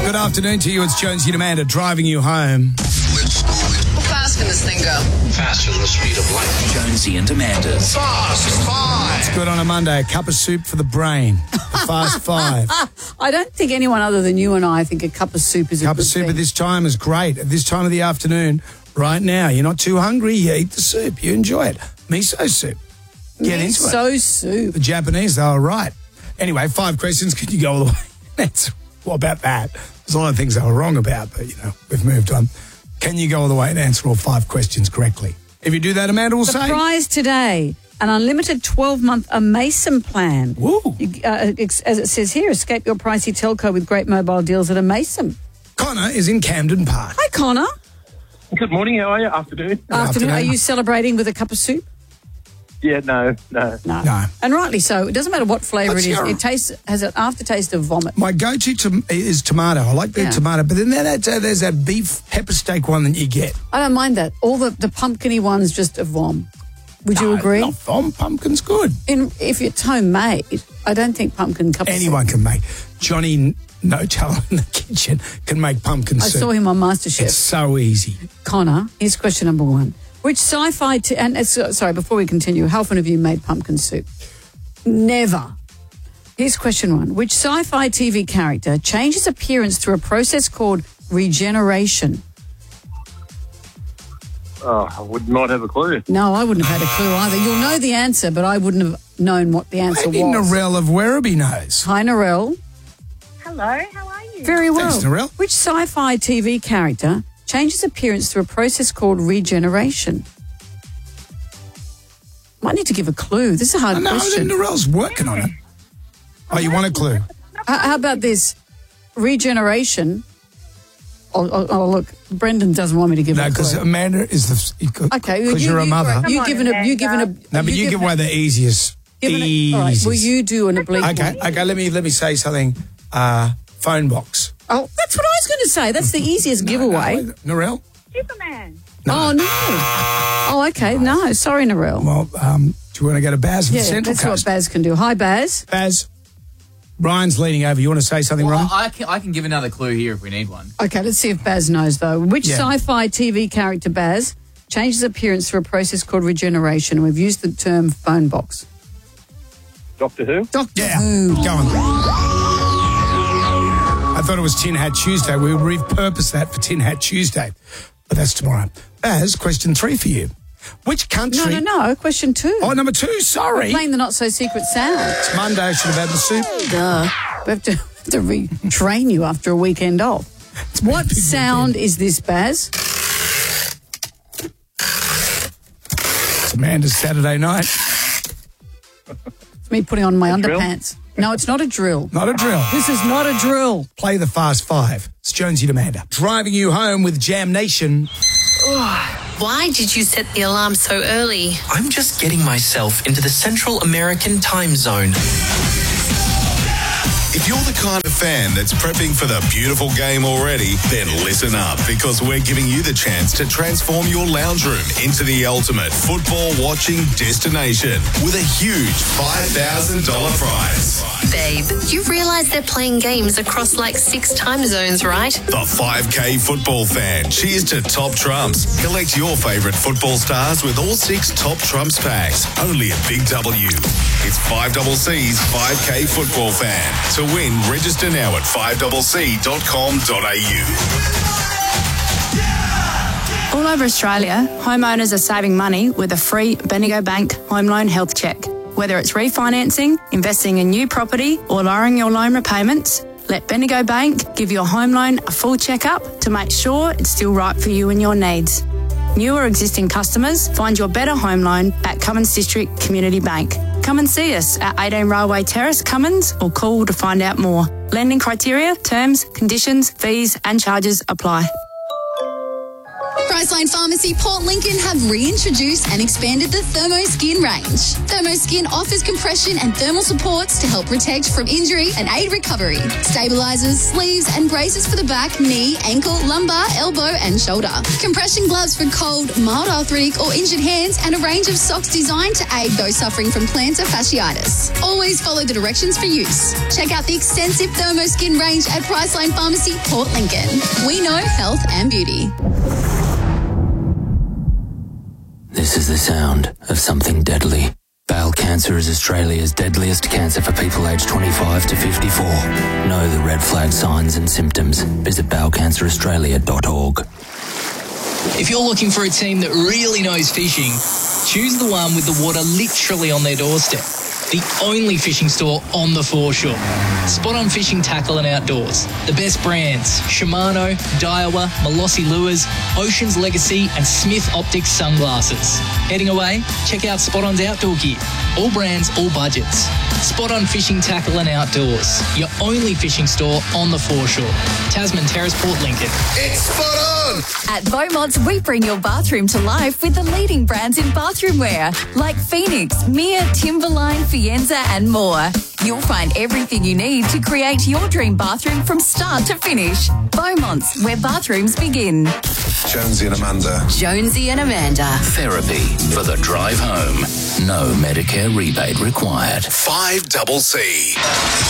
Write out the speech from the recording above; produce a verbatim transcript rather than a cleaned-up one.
Good afternoon to you. It's Jonesy and Amanda driving you home. How fast can this thing go? Faster than the speed of light. Jonesy and Amanda's Fast Five. It's good on a Monday. A cup of soup for the brain. The Fast Five. I don't think anyone other than you and I think a cup of soup is a cup good of soup thing. at this time is great. At this time of the afternoon, right now, you're not too hungry. You eat the soup. You enjoy it. Miso soup. Get into it. Miso soup. The Japanese, they were right. Anyway, five questions. Can you go all the way? That's what about that? There's a lot of things they were wrong about, but, you know, we've moved on. Can you go all the way and answer all five questions correctly? If you do that, Amanda will the say... The prize today, an unlimited twelve-month Amason plan. Woo. You, uh, as it says here, escape your pricey telco with great mobile deals at Amason. Connor is in Camden Park. Hi, Connor. Good morning. How are you? Afternoon. Afternoon. Afternoon. Are you celebrating with a cup of soup? Yeah, no, no. No. No. And rightly so. It doesn't matter what flavour What's it is. your- It tastes has an aftertaste of vomit. My go-to to, is tomato. I like the Yeah. tomato. But then there's, uh, there's that beef pepper steak one that you get. I don't mind that. All the, the pumpkin-y ones just a vom. Would you No, agree? Not vom. Pumpkin's good. In, if it's homemade, I don't think pumpkin cup of Anyone can make. Johnny No Talent in the kitchen can make pumpkin I soup. saw him on MasterChef. It's so easy. Connor, here's question number one. Which sci-fi... T- and it's, uh, sorry, before we continue, how often have you made pumpkin soup? Never. Here's question one. Which sci-fi T V character changes appearance through a process called regeneration? Oh, I would not have a clue. No, I wouldn't have had a clue either. You'll know the answer, but I wouldn't have known what the answer Maybe was. Narelle of Werribee knows. Hi, Narelle. Hello, how are you? Very well. Thanks, Narelle. Which sci-fi T V character changes appearance through a process called regeneration? Might need to give a clue. This is a hard I know question. that Narelle's working on it. Oh, you want a clue? How, how about this? Regeneration. Oh, oh, oh, look, Brendan doesn't want me to give No, a because clue. Amanda is the... Okay, Because you, you're a you, mother. You Come given on, a, you given a. No, but you, give give away the easiest. given a, Easy. all right, will you do an oblique Okay, one? okay, let me, let me say something. Uh, phone box. Oh, that's what I was going to say. That's the easiest giveaway. No, Narelle? Superman. Oh, no. Oh, okay. No, sorry, Narelle. Well, um, do you want to go to Baz from Yeah, the Central that's Coast? what Baz can do. Hi, Baz. Baz, Brian's leaning over. You want to say something, Well, Ryan? I can, I can give another clue here if we need one. Okay, let's see if Baz knows, though. Which Yeah. sci-fi T V character, Baz, changes appearance through a process called regeneration? We've used the term phone box. Doctor Who? Doctor Yeah, Who. go on. I thought it was Tin Hat Tuesday. We repurposed that for Tin Hat Tuesday. But that's tomorrow. Baz, question three for you. Which country... No, no, no. Question two. Oh, number two, sorry. Playing the not-so-secret sound. It's Monday. I should have had the soup. Duh. We have to, have to retrain you after a weekend off. What big sound is this, Baz? It's Amanda's Saturday night. It's me putting on my drill? underpants. No, it's not a drill. Not a drill. This is not a drill. Play the Fast Five. It's Jonesy and Amanda. Driving you home with Jam Nation. Why did you set the alarm so early? I'm just getting myself into the Central American time zone. If you're the kind of fan that's prepping for the beautiful game already, then listen up, because we're giving you the chance to transform your lounge room into the ultimate football watching destination with a huge five thousand dollars prize. Babe, you realize they're playing games across like six time zones, right? The five K football fan. Cheers to Top Trumps. Collect your favourite football stars with all six Top Trumps packs. Only at Big W. It's five C's five K football fan. To win, register now at five c c dot com dot a u. All over Australia, homeowners are saving money with a free Bendigo Bank home loan health check. Whether it's refinancing, investing in new property, or lowering your loan repayments, let Bendigo Bank give your home loan a full checkup to make sure it's still right for you and your needs. New or existing customers, find your better home loan at Cummins District Community Bank. Come and see us at eighteen Railway Terrace, Cummins, or call to find out more. Lending criteria, terms, conditions, fees and charges apply. Priceline Pharmacy Port Lincoln have reintroduced and expanded the Thermo Skin range. Thermo Skin offers compression and thermal supports to help protect from injury and aid recovery. Stabilizers, sleeves and braces for the back, knee, ankle, lumbar, elbow and shoulder. Compression gloves for cold, mild arthritic or injured hands, and a range of socks designed to aid those suffering from plantar fasciitis. Always follow the directions for use. Check out the extensive Thermo Skin range at Priceline Pharmacy Port Lincoln. We know health and beauty. This is the sound of something deadly. Bowel cancer is Australia's deadliest cancer for people aged twenty-five to fifty-four. Know the red flag signs and symptoms. Visit bowel cancer australia dot org. If you're looking for a team that really knows fishing, choose the one with the water literally on their doorstep. The only fishing store on the foreshore. Spot On Fishing Tackle and Outdoors. The best brands: Shimano, Daiwa, Molossi Lures, Ocean's Legacy and Smith Optics Sunglasses. Heading away? Check out Spot On's outdoor gear. All brands, all budgets. Spot On Fishing Tackle and Outdoors. Your only fishing store on the foreshore. Tasman Terrace, Port Lincoln. It's Spot On! At Beaumont's, we bring your bathroom to life with the leading brands in bathroom wear, like Phoenix, Mia, Timberline, Fienza and more. You'll find everything you need to create your dream bathroom from start to finish. Beaumont's, where bathrooms begin. Jonesy and Amanda. Jonesy and Amanda. Therapy for the drive home. No Medicare rebate required. five double C.